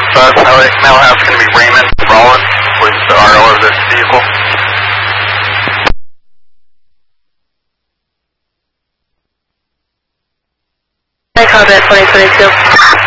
Mailhouse going to be Raymond Rollins, was the RO of this vehicle. I call that 2022.